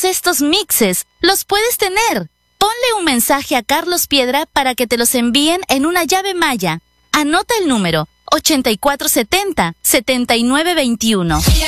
estos mixes los puedes tener. Ponle un mensaje a Carlos Piedra para que te los envíen en una llave Maya. Anota el número 8470-7921.